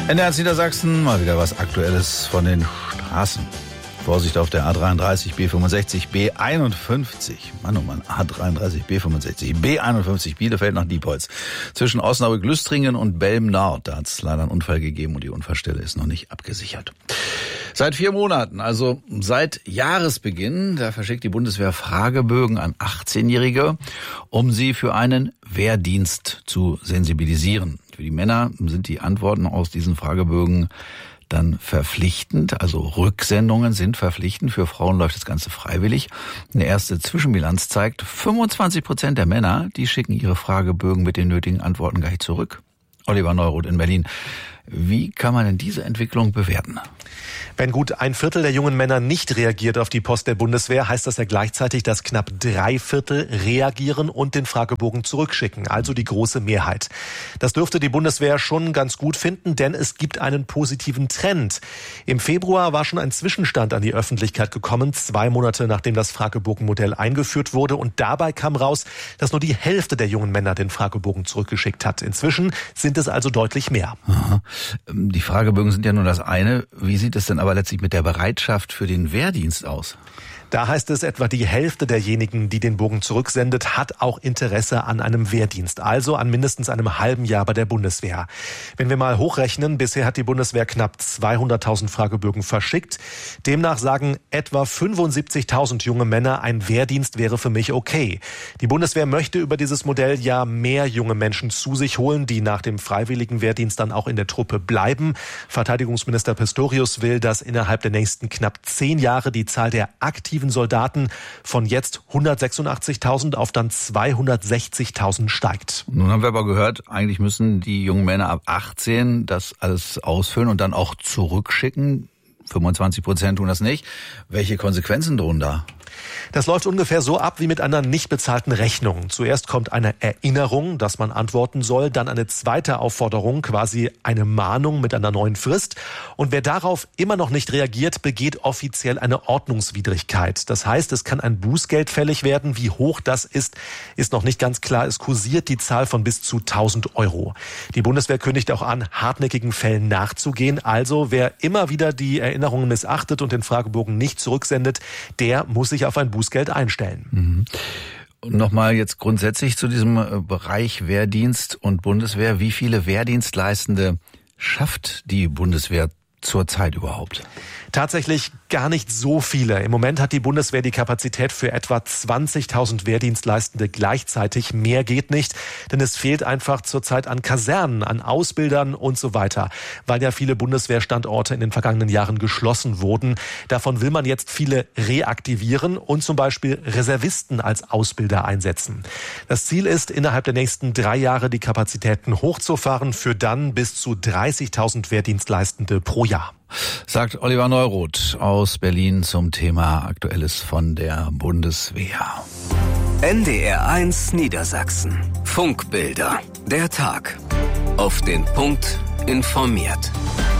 NDR Niedersachsen, mal wieder was Aktuelles von den Straßen. Vorsicht auf der A33, B65, B51. Mann, oh Mann, A33, B65, B51, Bielefeld nach Diepholz. Zwischen Osnabrück-Lüstringen und Belm-Nord. Da hat es leider einen Unfall gegeben und die Unfallstelle ist noch nicht abgesichert. Seit 4 Monaten, also seit Jahresbeginn, da verschickt die Bundeswehr Fragebögen an 18-Jährige, um sie für einen Wehrdienst zu sensibilisieren. Für die Männer sind die Antworten aus diesen Fragebögen dann verpflichtend, also Rücksendungen sind verpflichtend. Für Frauen läuft das Ganze freiwillig. Eine erste Zwischenbilanz zeigt, 25% der Männer, die schicken ihre Fragebögen mit den nötigen Antworten gleich zurück. Oliver Neuroth in Berlin. Wie kann man denn diese Entwicklung bewerten? Wenn gut 1/4 der jungen Männer nicht reagiert auf die Post der Bundeswehr, heißt das ja gleichzeitig, dass knapp 3/4 reagieren und den Fragebogen zurückschicken, also die große Mehrheit. Das dürfte die Bundeswehr schon ganz gut finden, denn es gibt einen positiven Trend. Im Februar war schon ein Zwischenstand an die Öffentlichkeit gekommen, 2 Monate nachdem das Fragebogenmodell eingeführt wurde. Und dabei kam raus, dass nur die Hälfte der jungen Männer den Fragebogen zurückgeschickt hat. Inzwischen sind es also deutlich mehr. Aha. Die Fragebögen sind ja nur das eine. Wie sieht es denn aber letztlich mit der Bereitschaft für den Wehrdienst aus? Da heißt es, etwa die Hälfte derjenigen, die den Bogen zurücksendet, hat auch Interesse an einem Wehrdienst, also an mindestens einem halben Jahr bei der Bundeswehr. Wenn wir mal hochrechnen, bisher hat die Bundeswehr knapp 200.000 Fragebögen verschickt. Demnach sagen etwa 75.000 junge Männer, ein Wehrdienst wäre für mich okay. Die Bundeswehr möchte über dieses Modell ja mehr junge Menschen zu sich holen, die nach dem freiwilligen Wehrdienst dann auch in der Truppe bleiben. Verteidigungsminister Pistorius will, dass innerhalb der nächsten knapp 10 Jahre die Zahl der aktiven Soldaten von jetzt 186.000 auf dann 260.000 steigt. Nun haben wir aber gehört, eigentlich müssen die jungen Männer ab 18 das alles ausfüllen und dann auch zurückschicken. 25% tun das nicht. Welche Konsequenzen drohen da? Das läuft ungefähr so ab wie mit einer nicht bezahlten Rechnung. Zuerst kommt eine Erinnerung, dass man antworten soll, dann eine zweite Aufforderung, quasi eine Mahnung mit einer neuen Frist. Und wer darauf immer noch nicht reagiert, begeht offiziell eine Ordnungswidrigkeit. Das heißt, es kann ein Bußgeld fällig werden. Wie hoch das ist noch nicht ganz klar. Es kursiert die Zahl von bis zu 1.000 €. Die Bundeswehr kündigt auch an, hartnäckigen Fällen nachzugehen. Also wer immer wieder die Erinnerungen missachtet und den Fragebogen nicht zurücksendet, der muss sich auf ein Bußgeld einstellen. Mhm. Und nochmal jetzt grundsätzlich zu diesem Bereich Wehrdienst und Bundeswehr. Wie viele Wehrdienstleistende schafft die Bundeswehr zurzeit überhaupt? Tatsächlich gar nicht so viele. Im Moment hat die Bundeswehr die Kapazität für etwa 20.000 Wehrdienstleistende gleichzeitig. Mehr geht nicht, denn es fehlt einfach zurzeit an Kasernen, an Ausbildern und so weiter, weil ja viele Bundeswehrstandorte in den vergangenen Jahren geschlossen wurden. Davon will man jetzt viele reaktivieren und zum Beispiel Reservisten als Ausbilder einsetzen. Das Ziel ist, innerhalb der nächsten 3 Jahre die Kapazitäten hochzufahren für dann bis zu 30.000 Wehrdienstleistende pro Jahr. Sagt Oliver Neuroth aus Berlin zum Thema Aktuelles von der Bundeswehr. NDR1 Niedersachsen. Funkbilder. Der Tag. Auf den Punkt informiert.